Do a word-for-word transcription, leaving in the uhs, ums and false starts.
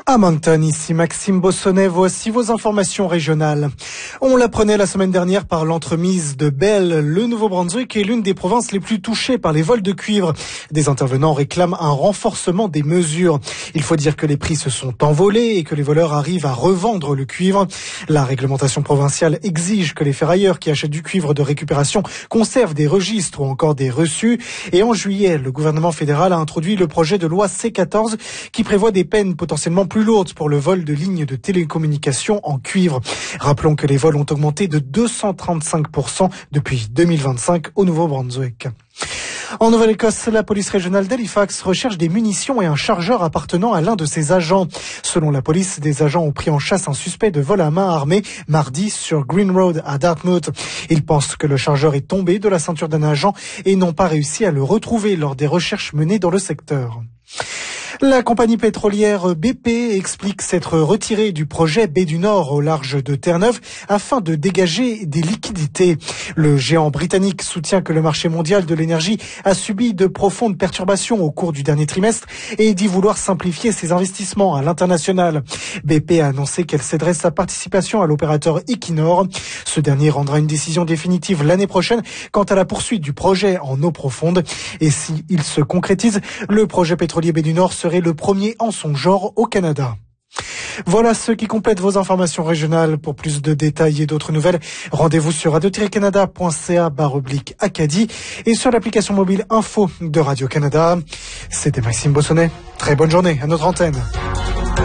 À Moncton, ici Maxime Bossonnet, voici vos informations régionales. On l'apprenait la semaine dernière par l'entremise de Bell. Le Nouveau-Brunswick est l'une des provinces les plus touchées par les vols de cuivre. Des intervenants réclament un renforcement des mesures. Il faut dire que les prix se sont envolés et que les voleurs arrivent à revendre le cuivre. La réglementation provinciale exige que les ferrailleurs qui achètent du cuivre de récupération conservent des registres ou encore des reçus. Et en juillet, le gouvernement fédéral a introduit le projet de loi C quatorze qui prévoit des peines potentiellement plus lourde pour le vol de lignes de télécommunications en cuivre. Rappelons que les vols ont augmenté de deux cent trente-cinq pour cent depuis deux mille vingt-cinq au Nouveau-Brunswick. En Nouvelle-Écosse, la police régionale d'Halifax recherche des munitions et un chargeur appartenant à l'un de ses agents. Selon la police, des agents ont pris en chasse un suspect de vol à main armée mardi sur Green Road à Dartmouth. Ils pensent que le chargeur est tombé de la ceinture d'un agent et n'ont pas réussi à le retrouver lors des recherches menées dans le secteur. La compagnie pétrolière B P explique s'être retirée du projet Baie du Nord au large de Terre-Neuve afin de dégager des liquidités. Le géant britannique soutient que le marché mondial de l'énergie a subi de profondes perturbations au cours du dernier trimestre et dit vouloir simplifier ses investissements à l'international. B P a annoncé qu'elle céderait sa participation à l'opérateur Equinor. Ce dernier rendra une décision définitive l'année prochaine quant à la poursuite du projet en eau profonde. Et si il se concrétise, le projet pétrolier Baie du Nord serait le premier en son genre au Canada. Voilà ce qui complète vos informations régionales. Pour plus de détails et d'autres nouvelles, rendez-vous sur radio tiret canada point c a barre oblique Acadie et sur l'application mobile Info de Radio-Canada. C'était Maxime Bossonnet. Très bonne journée à notre antenne.